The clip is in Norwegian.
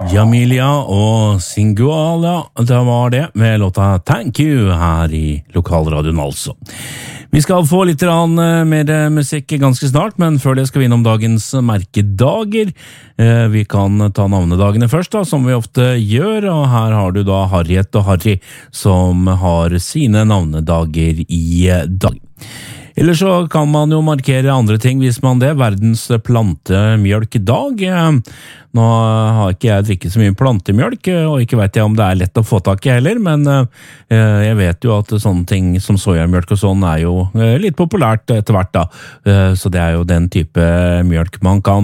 Jamilia og Singuala, det var det med låta Thank You her i lokalradioen altså. Vi skal få litt mer musikk ganske snart, men før det skal vi innom dagens merkedager. Vi kan ta navnedagene først da, som vi ofte gjør, og her har du da Harriet og Harry som har sine navnedager i dag. Eller så kan man jo markere andre ting hvis man det. Verdens plantemjølkdag. Nå har ikke jeg drikket så mye plantemjølk, og ikke vet jeg om det er lett å få tak i heller, men jeg vet jo at sånne ting som sojamjølk og sånn er jo litt populært etter hvert da. Så det er jo den type mjølk man kan